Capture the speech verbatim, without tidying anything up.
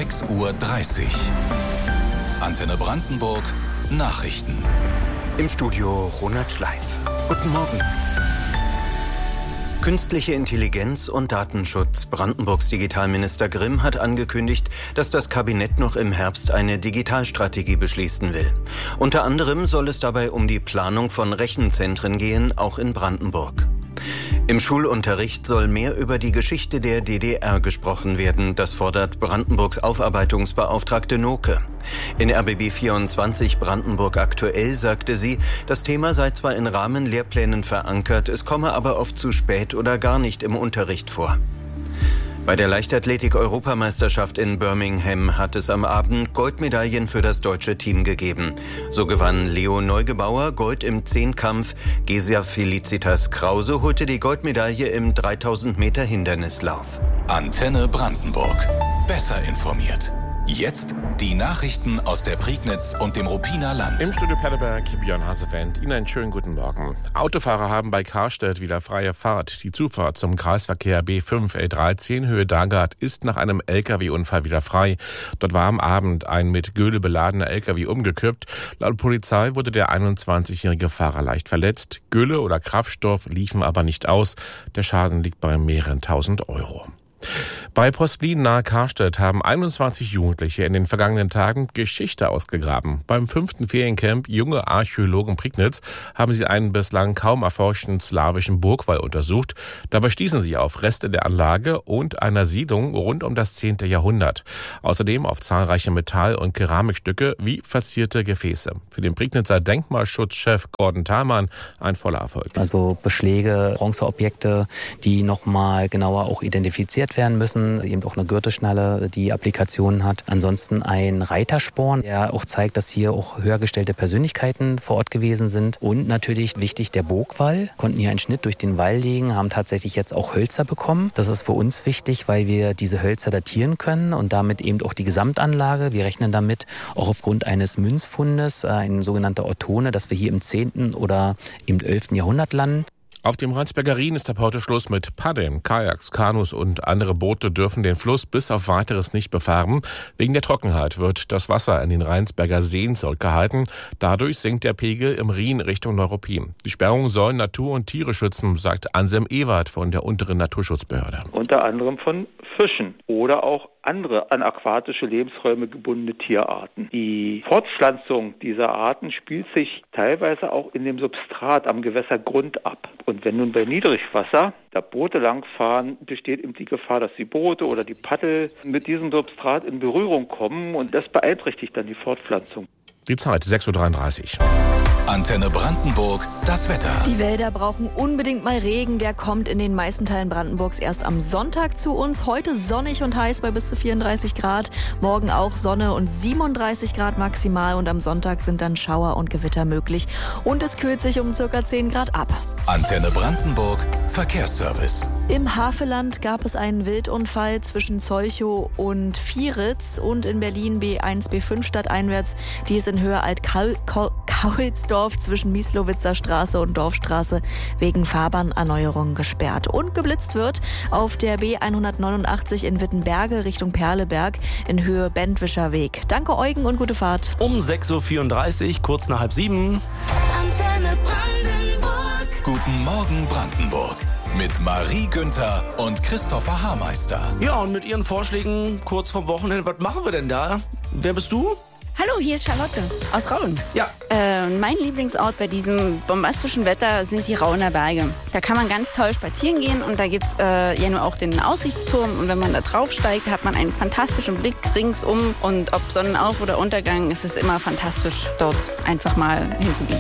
sechs Uhr dreißig. Antenne Brandenburg, Nachrichten. Im Studio Ronald Schleif. Guten Morgen. Künstliche Intelligenz und Datenschutz. Brandenburgs Digitalminister Grimm hat angekündigt, dass das Kabinett noch im Herbst eine Digitalstrategie beschließen will. Unter anderem soll es dabei um die Planung von Rechenzentren gehen, auch in Brandenburg. Im Schulunterricht soll mehr über die Geschichte der D D R gesprochen werden. Das fordert Brandenburgs Aufarbeitungsbeauftragte Noke. In R B B vierundzwanzig Brandenburg aktuell sagte sie, das Thema sei zwar in Rahmenlehrplänen verankert, es komme aber oft zu spät oder gar nicht im Unterricht vor. Bei der Leichtathletik-Europameisterschaft in Birmingham hat es am Abend Goldmedaillen für das deutsche Team gegeben. So gewann Leo Neugebauer Gold im Zehnkampf, Gesia Felicitas Krause holte die Goldmedaille im dreitausend Meter Hindernislauf. Antenne Brandenburg. Besser informiert. Jetzt die Nachrichten aus der Prignitz und dem Ruppiner Land. Im Studio Perleberg, Björn Hasewend. Ihnen einen schönen guten Morgen. Autofahrer haben bei Karstedt wieder freie Fahrt. Die Zufahrt zum Kreisverkehr B fünf L dreizehn Höhe Dagat ist nach einem L K W-Unfall wieder frei. Dort war am Abend ein mit Gülle beladener L K W umgekippt. Laut Polizei wurde der einundzwanzigjährige Fahrer leicht verletzt. Gülle oder Kraftstoff liefen aber nicht aus. Der Schaden liegt bei mehreren tausend Euro. Bei Postlin nahe Karstedt haben einundzwanzig Jugendliche in den vergangenen Tagen Geschichte ausgegraben. Beim fünften Feriencamp Junge Archäologen Prignitz haben sie einen bislang kaum erforschten slawischen Burgwall untersucht. Dabei stießen sie auf Reste der Anlage und einer Siedlung rund um das zehnte Jahrhundert. Außerdem auf zahlreiche Metall- und Keramikstücke wie verzierte Gefäße. Für den Prignitzer Denkmalschutzchef Gordon Thalmann ein voller Erfolg. Also Beschläge, Bronzeobjekte, die nochmal genauer auch identifiziert werden müssen. Eben auch eine Gürtelschnalle, die Applikationen hat. Ansonsten ein Reitersporn, der auch zeigt, dass hier auch höher gestellte Persönlichkeiten vor Ort gewesen sind. Und natürlich wichtig der Burgwall. Konnten hier einen Schnitt durch den Wall legen, haben tatsächlich jetzt auch Hölzer bekommen. Das ist für uns wichtig, weil wir diese Hölzer datieren können und damit eben auch die Gesamtanlage. Wir rechnen damit auch aufgrund eines Münzfundes, ein sogenannter Ottone, dass wir hier im zehnten oder im elften Jahrhundert landen. Auf dem Rheinsberger Rhin ist ab heute Schluss mit Paddeln. Kajaks, Kanus und andere Boote dürfen den Fluss bis auf Weiteres nicht befahren. Wegen der Trockenheit wird das Wasser in den Rheinsberger Seen zurückgehalten. Dadurch sinkt der Pegel im Rhin Richtung Neuruppin. Die Sperrungen sollen Natur und Tiere schützen, sagt Anselm Ewert von der unteren Naturschutzbehörde. Unter anderem von Fischen oder auch andere an aquatische Lebensräume gebundene Tierarten. Die Fortpflanzung dieser Arten spielt sich teilweise auch in dem Substrat am Gewässergrund ab. Und wenn nun bei Niedrigwasser da Boote langfahren, besteht eben die Gefahr, dass die Boote oder die Paddel mit diesem Substrat in Berührung kommen und das beeinträchtigt dann die Fortpflanzung. Die Zeit sechs Uhr dreiunddreißig. Antenne Brandenburg, das Wetter. Die Wälder brauchen unbedingt mal Regen. Der kommt in den meisten Teilen Brandenburgs erst am Sonntag zu uns. Heute sonnig und heiß bei bis zu vierunddreißig Grad. Morgen auch Sonne und siebenunddreißig Grad maximal. Und am Sonntag sind dann Schauer und Gewitter möglich. Und es kühlt sich um ca. zehn Grad ab. Antenne Brandenburg, Verkehrsservice. Im Havelland gab es einen Wildunfall zwischen Zolchow und Vieritz und in Berlin B eins, B fünf stadteinwärts. Die ist in Höhe Alt-Kaulsdorf zwischen Mieslowitzer Straße und Dorfstraße wegen Fahrbahnerneuerung gesperrt. Und geblitzt wird auf der B hundertneunundachtzig in Wittenberge Richtung Perleberg in Höhe Bentwischer Weg. Danke Eugen und gute Fahrt. Um sechs Uhr vierunddreißig, kurz nach halb sieben. Antenne Brandenburg. Guten Morgen Brandenburg. Mit Marie Günther und Christopher Haarmeister. Ja, und mit Ihren Vorschlägen kurz vom Wochenende. Was machen wir denn da? Wer bist du? Hallo, hier ist Charlotte aus Rauen. Ja. Äh, mein Lieblingsort bei diesem bombastischen Wetter sind die Rauener Berge. Da kann man ganz toll spazieren gehen und da gibt es äh, ja nur auch den Aussichtsturm. Und wenn man da drauf steigt, hat man einen fantastischen Blick ringsum. Und ob Sonnenauf- oder Untergang, ist es immer fantastisch, dort einfach mal hinzugehen.